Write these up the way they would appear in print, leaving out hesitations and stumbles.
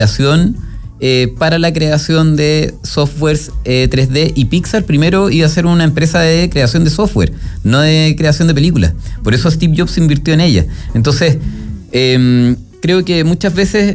para la creación de softwares 3D, y Pixar primero iba a ser una empresa de creación de software, no de creación de películas. Por eso Steve Jobs invirtió en ella. Entonces, creo que muchas veces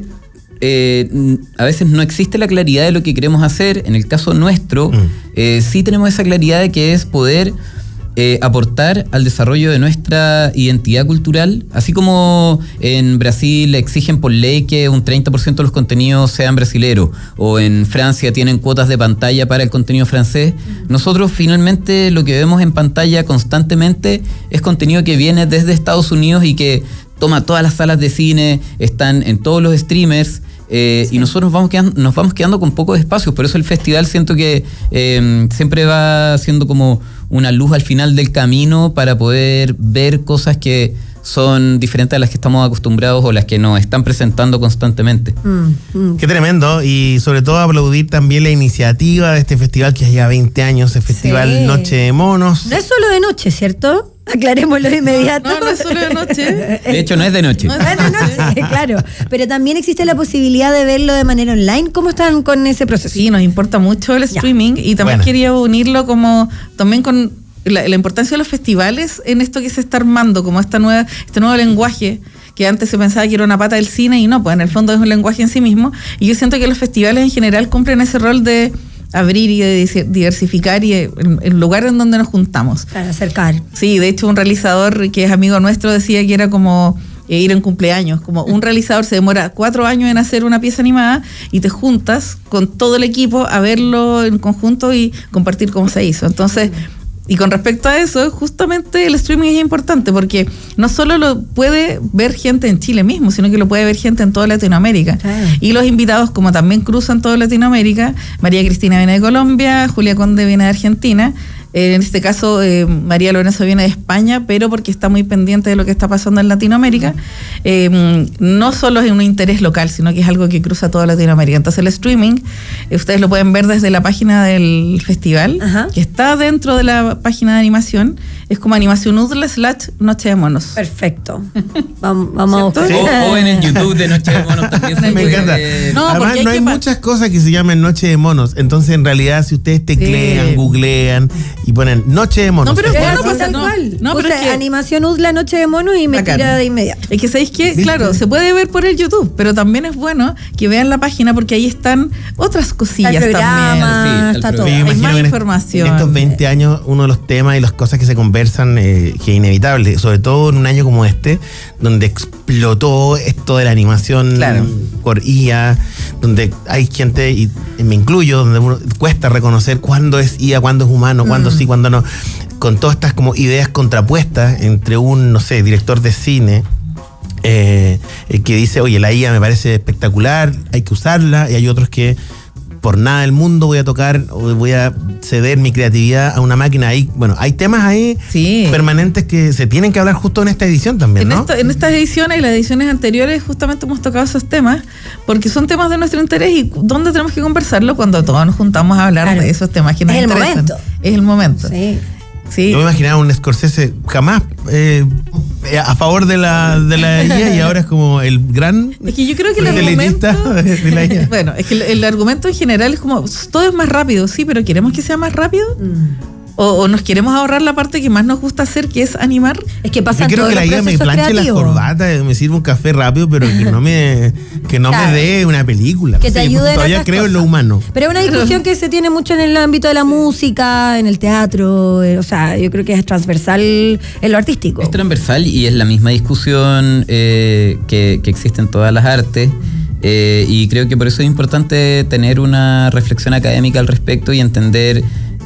a veces no existe la claridad de lo que queremos hacer. En el caso nuestro, sí tenemos esa claridad de que es poder aportar al desarrollo de nuestra identidad cultural, así como en Brasil exigen por ley que un 30% de los contenidos sean brasileros, o en Francia tienen cuotas de pantalla para el contenido francés. Nosotros finalmente lo que vemos en pantalla constantemente es contenido que viene desde Estados Unidos y que toma todas las salas de cine, están en todos los streamers. Y nosotros nos vamos quedando con pocos espacios. Por eso el festival siento que siempre va siendo como una luz al final del camino para poder ver cosas que son diferentes a las que estamos acostumbrados o las que nos están presentando constantemente. Qué tremendo, y sobre todo aplaudir también la iniciativa de este festival que lleva 20 años, el Festival Noche de Monos. No es solo de noche, ¿cierto? Aclarémoslo de inmediato. No es solo de noche. De hecho, no es de noche. No es de noche, claro. Pero también existe la posibilidad de verlo de manera online. ¿Cómo están con ese proceso? Sí, nos importa mucho el streaming, y también quería unirlo como también con la importancia de los festivales en esto que se está armando, como este nuevo lenguaje que antes se pensaba que era una pata del cine, y no, pues en el fondo es un lenguaje en sí mismo. Y yo siento que los festivales en general cumplen ese rol de abrir y de diversificar, y el lugar en donde nos juntamos. Para acercar. Sí, de hecho un realizador que es amigo nuestro decía que era como ir en cumpleaños, como un realizador se demora 4 años en hacer una pieza animada y te juntas con todo el equipo a verlo en conjunto y compartir cómo se hizo. Entonces, y con respecto a eso, justamente el streaming es importante porque no solo lo puede ver gente en Chile mismo, sino que lo puede ver gente en toda Latinoamérica. Y los invitados, como también cruzan toda Latinoamérica, María Cristina viene de Colombia, Julia Conde viene de Argentina, en este caso María Lorenzo viene de España, pero porque está muy pendiente de lo que está pasando en Latinoamérica. No solo es un interés local, sino que es algo que cruza toda Latinoamérica. Entonces el streaming, ustedes lo pueden ver desde la página del festival, que está dentro de la página de animación. Es como Animación Udle / Noche de Monos. Perfecto. Vamos a buscar. O en el YouTube de Noche de Monos también. Me encanta. Además, no hay muchas cosas que se llamen Noche de Monos. Entonces, en realidad, si ustedes teclean, googlean y ponen Noche de Monos. No, pero no pasa igual. No, pero Animación Udle Noche de Monos y me tira de inmediato. Es que ¿sabéis qué? Claro, se puede ver por el YouTube, pero también es bueno que vean la página porque ahí están otras cosillas también. Está todo. Hay más información. En estos 20 años, uno de los temas y las cosas que se conversan, que es inevitable, sobre todo en un año como este, donde explotó esto de la animación por IA, donde hay gente, y me incluyo, donde uno cuesta reconocer cuándo es IA, cuándo es humano, cuándo sí, cuándo no, con todas estas como ideas contrapuestas entre un, no sé, director de cine que dice, oye, la IA me parece espectacular, hay que usarla, y hay otros que por nada del mundo voy a tocar o voy a ceder mi creatividad a una máquina. Hay temas ahí permanentes que se tienen que hablar justo en esta edición también, ¿no? En estas ediciones y las ediciones anteriores justamente hemos tocado esos temas porque son temas de nuestro interés, y ¿dónde tenemos que conversarlo? Cuando todos nos juntamos a hablar de esos temas que nos interesan. Es el momento. Sí. Yo me imaginaba un Scorsese jamás a favor de la IA, y ahora es como el gran. Es que yo creo que el argumento de la IA. Bueno, es que el argumento en general es como todo es más rápido, sí, pero ¿queremos que sea más rápido? O nos queremos ahorrar la parte que más nos gusta hacer, que es animar. Es que pasa. Yo quiero que la IA me planche las corbatas, me sirva un café rápido, pero que no me dé una película. Que te ayude. Todavía creo en lo humano. Pero es una discusión que se tiene mucho en el ámbito de la música, en el teatro. O sea, yo creo que es transversal en lo artístico. Es transversal y es la misma discusión que existe en todas las artes. Y creo que por eso es importante tener una reflexión académica al respecto y entender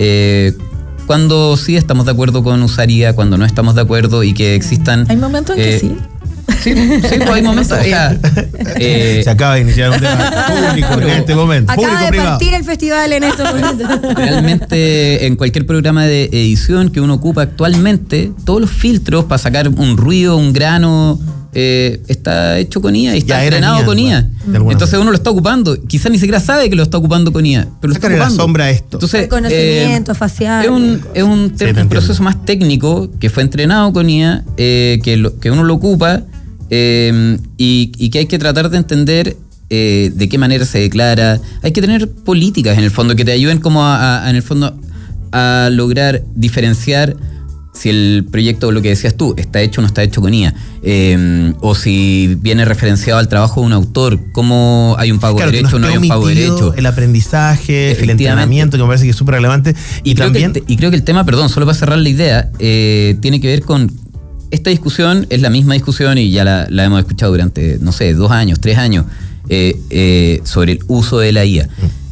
cuando sí estamos de acuerdo con usar IA, cuando no estamos de acuerdo, y que existan. Hay momentos en que sí. Sí, pues hay momentos. O sea, se acaba de iniciar un tema público en este momento. Acaba de partir el festival en estos momentos. Realmente, en cualquier programa de edición que uno ocupa actualmente, todos los filtros para sacar un ruido, un grano, está hecho con IA y está entrenado con IA. Entonces uno lo está ocupando, quizás ni siquiera sabe que lo está ocupando con IA, pero lo está ocupando. La sombra a esto. Entonces, conocimiento facial. Es un proceso más técnico que fue entrenado con IA, que uno lo ocupa, y que hay que tratar de entender de qué manera se declara. Hay que tener políticas en el fondo que te ayuden como en el fondo a lograr diferenciar si el proyecto, lo que decías tú, está hecho o no está hecho con IA, o si viene referenciado al trabajo de un autor, cómo hay un pago derecho o no hay un pago derecho. El aprendizaje, el entrenamiento, que me parece que es súper relevante. Y también creo que el tema, perdón, solo para cerrar la idea, tiene que ver con esta discusión, es la misma discusión y ya la hemos escuchado durante, no sé, 2 años, 3 años, sobre el uso de la IA.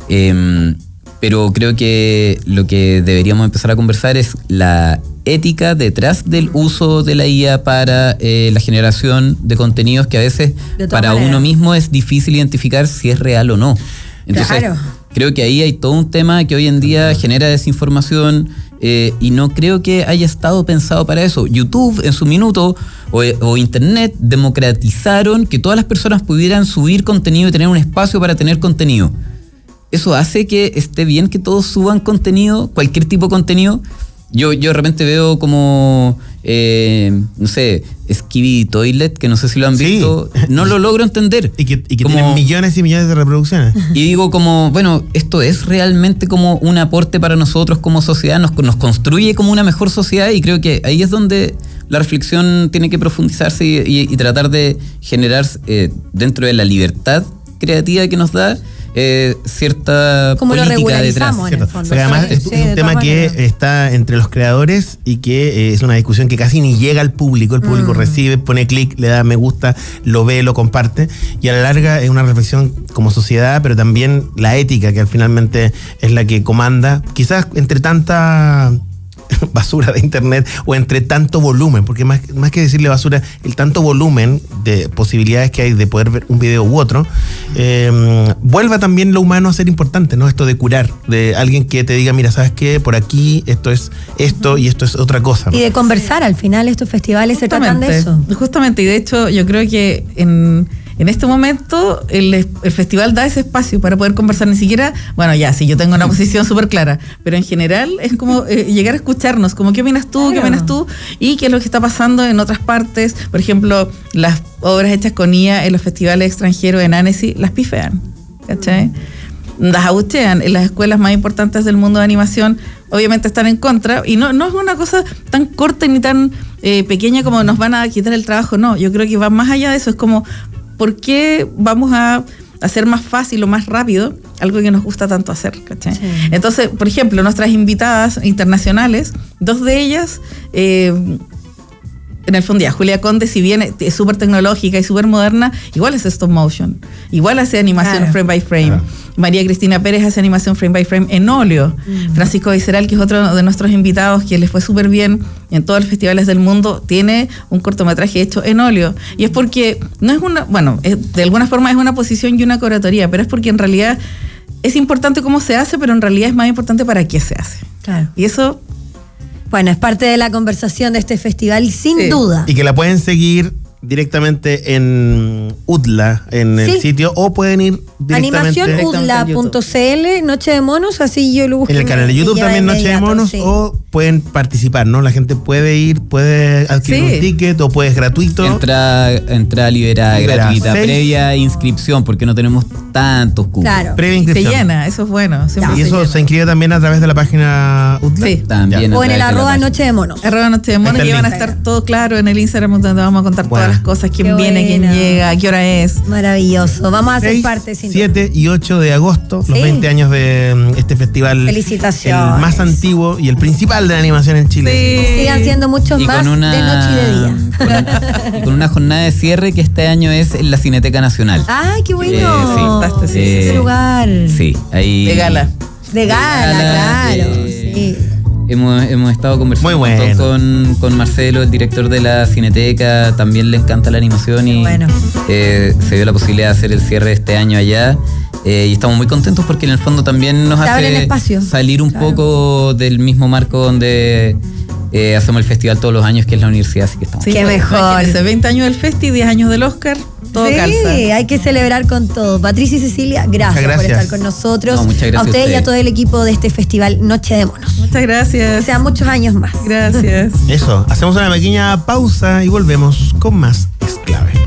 Pero creo que lo que deberíamos empezar a conversar es la ética detrás del uso de la IA para la generación de contenidos que a veces para uno mismo es difícil identificar si es real o no. Entonces, creo que ahí hay todo un tema que hoy en día genera desinformación y no creo que haya estado pensado para eso. YouTube en su minuto o Internet democratizaron que todas las personas pudieran subir contenido y tener un espacio para tener contenido. Eso hace que esté bien que todos suban contenido, cualquier tipo de contenido. Yo de repente veo como, no sé, Skibidi Toilet, que no sé si lo han visto, no lo logro entender. Y que tienen millones y millones de reproducciones. Y digo como, bueno, esto es realmente como un aporte para nosotros como sociedad, nos construye como una mejor sociedad, y creo que ahí es donde la reflexión tiene que profundizarse y tratar de generar dentro de la libertad creativa que nos da, cierta como política detrás. En el fondo. Porque además es un tema que está entre los creadores y que es una discusión que casi ni llega al público. El público recibe, pone clic, le da me gusta, lo ve, lo comparte, y a la larga es una reflexión como sociedad, pero también la ética, que finalmente es la que comanda, quizás entre tanta basura de internet o entre tanto volumen, porque más que decirle basura, el tanto volumen de posibilidades que hay de poder ver un video u otro, vuelva también lo humano a ser importante, ¿no? Esto de curar, de alguien que te diga, mira, ¿sabes qué? Por aquí esto es esto y esto es otra cosa, ¿no? Y de conversar, al final estos festivales se tratan de eso. Justamente, y de hecho yo creo que en este momento el festival da ese espacio para poder conversar, ni siquiera, bueno, ya, sí, yo tengo una posición súper clara, pero en general es como llegar a escucharnos, como qué opinas tú, qué opinas tú, y qué es lo que está pasando en otras partes. Por ejemplo, las obras hechas con IA en los festivales extranjeros en Annecy las pifean, ¿cachai? Las abuchean. En las escuelas más importantes del mundo de animación obviamente están en contra, y no es una cosa tan corta ni tan pequeña como nos van a quitar el trabajo, no, yo creo que va más allá de eso. Es como, ¿por qué vamos a hacer más fácil o más rápido algo que nos gusta tanto hacer? ¿Cachai? Sí. Entonces, por ejemplo, nuestras invitadas internacionales, 2 de ellas, en el fondo ya, Julia Conde, si bien es súper tecnológica y súper moderna, igual es stop motion, igual hace animación frame by frame. Claro. María Cristina Pérez hace animación frame by frame en óleo. Francisco Viceral, que es otro de nuestros invitados, que les fue súper bien en todos los festivales del mundo, tiene un cortometraje hecho en óleo. Y es porque no es una, bueno, de alguna forma es una posición y una curatoría, pero es porque en realidad es importante cómo se hace, pero en realidad es más importante para qué se hace. Claro. Y eso, bueno, es parte de la conversación de este festival, sin duda. Y que la pueden seguir directamente en UDLA, en el sitio, o pueden ir directamente animacionudla.cl, Noche de Monos, así yo lo busco en el canal de YouTube también, Noche de Monos, o pueden participar, ¿no? La gente puede ir, puede adquirir un ticket, o puede gratuito. Entrada liberada, gratuita, previa inscripción, porque no tenemos tantos cupos. Claro. Previa inscripción. Se llena, eso es bueno. Y eso se inscribe también a través de la página UDLA. Sí, también. O en el @Noche de Monos. @Noche de Monos, y van a estar todo claro en el Instagram, donde vamos a contar todas las cosas, quién viene, quién llega, a qué hora es. Maravilloso. Vamos a ser parte, 7 y 8 de agosto, los 20 años de este festival. Felicitaciones. El más antiguo y el principal de la animación en Chile. Sí. Sigan siendo muchos más de noche y de día. Y con una jornada de cierre que este año es en la Cineteca Nacional. ¡Ay, qué bueno! Ese lugar. Sí, ahí. De gala. De gala, claro. Sí. Hemos estado conversando con Marcelo, el director de la Cineteca. También le encanta la animación y se dio la posibilidad de hacer el cierre de este año allá. Y estamos muy contentos porque en el fondo también nos hace salir un poco del mismo marco donde hacemos el festival todos los años, que es la universidad. Así que estamos. Qué mejor. 20 años del Festi, 10 años del Oscar. Todo calza. Hay que celebrar con todo. Patricia y Cecilia, gracias por estar con nosotros. Muchas gracias a usted y a todo el equipo de este festival Noche de Monos. Muchas gracias. Que sean muchos años más. Gracias. Eso, hacemos una pequeña pausa y volvemos con más.